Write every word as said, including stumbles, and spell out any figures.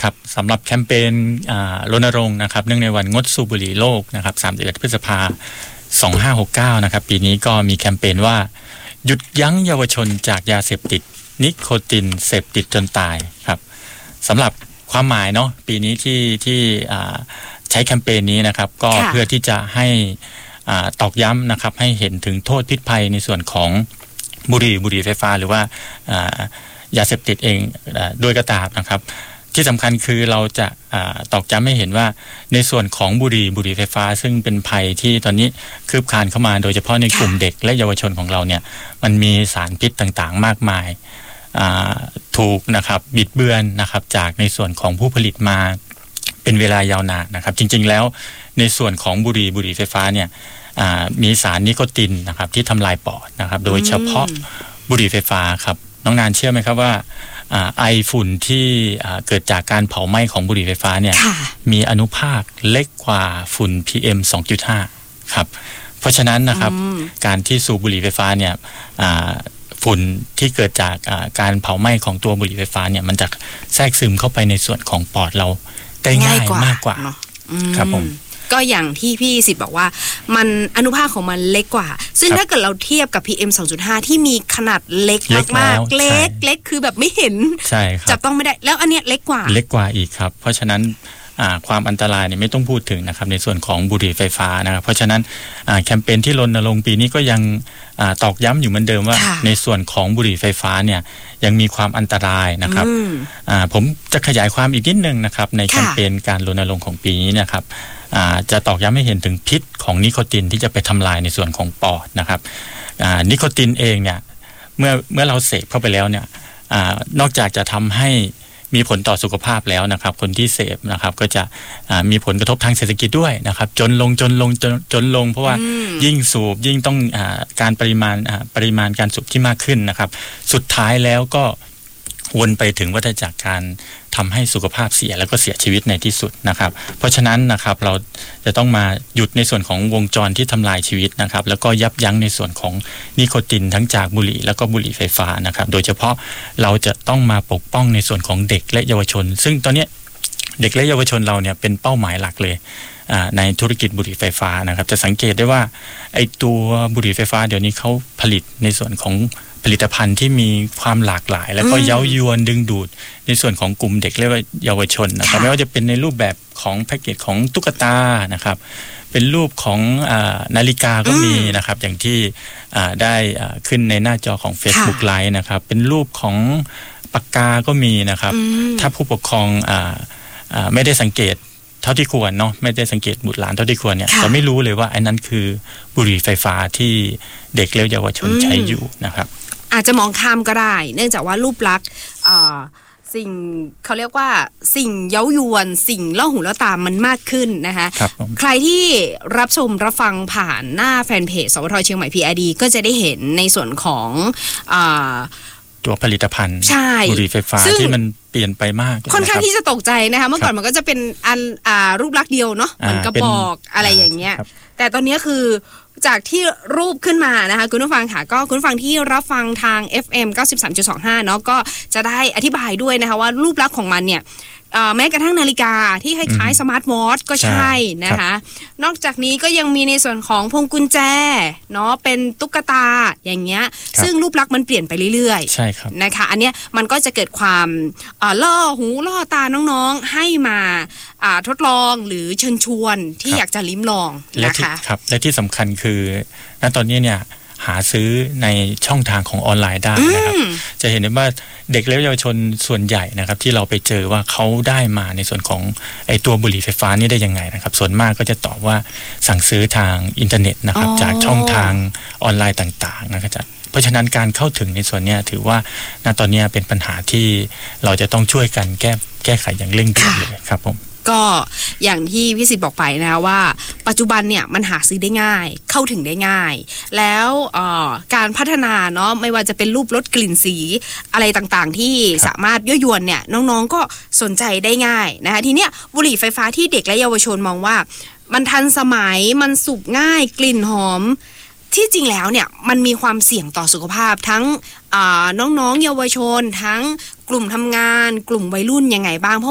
ครับสำหรับแคมเปญรณรงค์นะครับเนื่องในวันงดสูบบุหรี่โลกนะครับสามสิบเอ็ดพฤษภาคมสองพันห้าร้อยหกสิบเก้านะครับปีนี้ก็มีแคมเปญว่าหยุดยั้งเยาวชนจากยาเสพติดนิโคตินเสพติดจนตายครับสำหรับความหมายเนาะปีนี้ที่ที่ใช้แคมเปญนี้นะครับก็เพื่อที่จะให้ตอกย้ำนะครับให้เห็นถึงโทษพิษภัยในส่วนของบุหรี่บุหรี่ไฟฟ้าหรือว่ายาเสพติดเองด้วยก็ตามนะครับที่สำคัญคือเราจะตอกย้ำให้เห็นว่าในส่วนของบุหรี่บุหรี่ไฟฟ้าซึ่งเป็นภัยที่ตอนนี้คืบคลานเข้ามาโดยเฉพาะในกลุ่มเด็กและเยาวชนของเราเนี่ยมันมีสารพิษต่างๆมากมายถูกนะครับบิดเบือนนะครับจากในส่วนของผู้ผลิตมาเป็นเวลายาวนานนะครับจริงๆแล้วในส่วนของบุหรี่บุหรี่ไฟฟ้าเนี่ยมีสารนิโคตินนะครับที่ทำลายปอดนะครับโดยเฉพาะบุหรี่ไฟฟ้าครับน้องนานเชื่อไหมครับว่าไอฝุ่นที่เกิดจากการเผาไหม้ของบุหรี่ไฟฟ้าเนี่ยมีอนุภาคเล็กกว่าฝุ่น พี เอ็ม สองจุดห้า ครับเพราะฉะนั้นนะครับการที่สูบบุหรี่ไฟฟ้าเนี่ยฝุ่นที่เกิดจากการเผาไหม้ของตัวบุหรี่ไฟฟ้าเนี่ยมันจะแทรกซึมเข้าไปในส่วนของปอดเราได้ง่ายมากกว่าครับผมก็อย่างที่พี่สิทธิ์บอกว่ามันอนุภาคของมันเล็กกว่าซึ่งถ้าเกิดเราเทียบกับ พี เอ็ม สองจุดห้า ที่มีขนาดเล็กมากๆเล็กเล็กคือแบบไม่เห็นจับต้องไม่ได้แล้วอันเนี้ยเล็กกว่าเล็กกว่าอีกครับเพราะฉะนั้นความอันตรายเนี่ยไม่ต้องพูดถึงนะครับในส่วนของบุหรี่ไฟฟ้านะครับเพราะฉะนั้นแคมเปญที่รณรงค์ปีนี้ก็ยังตอกย้ำอยู่เหมือนเดิมว่าในส่วนของบุหรี่ไฟฟ้าเนี่ยยังมีความอันตรายนะครับผมจะขยายความอีกนิดนึงนะครับในแคมเปญการรณรงค์ของปีนี้นะครับจะตอกย้ำให้เห็นถึงพิษของนิโคตินที่จะไปทำลายในส่วนของปอดนะครับนิโคตินเองเนี่ยเมื่อเมื่อเราเสพเข้าไปแล้วเนี่ยนอกจากจะทำให้มีผลต่อสุขภาพแล้วนะครับคนที่เสพนะครับก็จะมีผลกระทบทางเศรษฐกิจด้วยนะครับจนลงจนลงจนจนลงเพราะว่ายิ่งสูบยิ่งต้องการปริมาณปริมาณการสูบที่มากขึ้นนะครับสุดท้ายแล้วก็วนไปถึงวัฏจักรการทำให้สุขภาพเสียแล้วก็เสียชีวิตในที่สุดนะครับเพราะฉะนั้นนะครับเราจะต้องมาหยุดในส่วนของวงจรที่ทำลายชีวิตนะครับแล้วก็ยับยั้งในส่วนของนิโคตินทั้งจากบุหรี่แล้วก็บุหรี่ไฟฟ้านะครับโดยเฉพาะเราจะต้องมาปกป้องในส่วนของเด็กและเยาวชนซึ่งตอนนี้เด็กและเยาวชนเราเนี่ยเป็นเป้าหมายหลักเลยในธุรกิจบุหรี่ไฟฟ้านะครับจะสังเกตได้ว่าไอ้ตัวบุหรี่ไฟฟ้าเดี๋ยวนี้เขาผลิตในส่วนของผลิตภัณฑ์ที่มีความหลากหลายแล้วก็เย้ายวนดึงดูดในส่วนของกลุ่มเด็กและเยาวชนนะครับไม่ว่าจะเป็นในรูปแบบของแพ็กเกจของตุ๊กตานะครับเป็นรูปของนาฬิกาก็มีนะครับอย่างที่ได้ขึ้นในหน้าจอของ Facebook Live นะครับเป็นรูปของปากกาก็มีนะครับถ้าผู้ปกครองไม่ได้สังเกตเท่าที่ควรเนาะไม่ได้สังเกตบุตรหลานเท่าที่ควรเนี่ยจะไม่รู้เลยว่าไอ้นั้นคือบุหรี่ไฟฟ้าที่เด็กและเยาวชนใช้อยู่นะครับอาจจะมองข้ามก็ได้เนื่องจากว่ารูปลักษณ์สิ่งเขาเรียกว่าสิ่งเย้ายวนสิ่งล่อหูล่อตามันมากขึ้นนะคะใครที่รับชมรับฟังผ่านหน้าแฟนเพจสวทเชียงใหม่ พี ไอ ดี ก็จะได้เห็นในส่วนของตัวผลิตภัณฑ์บุหรี่ไฟฟ้าที่มันเปลี่ยนไปมากค่อนข้างที่จะตกใจนะคะเมื่อก่อนมันก็จะเป็นอันรูปลักษณ์เดียวเนาะมันก็บอกอะไรอย่างเงี้ยแต่ตอนนี้คือจากที่รูปขึ้นมานะคะคุณผู้ฟังค่ะก็คุณผู้ฟังที่รับฟังทาง เอฟ เอ็ม เก้าสิบสามจุดสองห้า เนาะก็จะได้อธิบายด้วยนะคะว่ารูปลักษณ์ของมันเนี่ยแม้กระทั่งนาฬิกาที่คล้ายๆสมาร์ทวอทช์ก็ใช่นะคะนอกจากนี้ก็ยังมีในส่วนของพวงกุญแจเนาะเป็นตุ๊กตาอย่างเงี้ยซึ่งรูปลักษณ์มันเปลี่ยนไปเรื่อยๆใช่ครับนะคะอันเนี้ยมันก็จะเกิดความล่อหูล่อตาน้องๆให้มาทดลองหรือเชิญชวนที่อยากจะลิ้มลองนะคะครับและที่สำคัญคือณตอนนี้เนี่ยหาซื้อในช่องทางของออนไลน์ได้นะครับจะเห็นได้ว่าเด็กและเยาวชนส่วนใหญ่นะครับที่เราไปเจอว่าเขาได้มาในส่วนของไอ้ตัวบุหรี่ไฟฟ้านี่ได้ยังไงนะครับส่วนมากก็จะตอบว่าสั่งซื้อทางอินเทอร์เน็ตนะครับจากช่องทางออนไลน์ต่างๆนะครับเพราะฉะนั้นการเข้าถึงในส่วนนี้ถือว่าณตอนนี้เป็นปัญหาที่เราจะต้องช่วยกันแก้แก้ไขอย่างเร่งด่วนเลยครับผมก็อย่างที่พี่สิทธิ์บอกไปนะว่าปัจจุบันเนี่ยมันหาซื้อได้ง่ายเข้าถึงได้ง่ายแล้วการพัฒนาเนาะไม่ว่าจะเป็นรูปลดกลิ่นสีอะไรต่างๆที่สามารถยั่วยวนเนี่ยน้องๆก็สนใจได้ง่ายนะคะทีเนี้ยบุหรี่ไฟฟ้าที่เด็กและเยาวชนมองว่ามันทันสมัยมันสูบง่ายกลิ่นหอมที่จริงแล้วเนี่ยมันมีความเสี่ยงต่อสุขภาพทั้งน้องๆเยาวชนทั้งกลุ่มทำงานกลุ่มวัยรุ่นยังไงบ้าง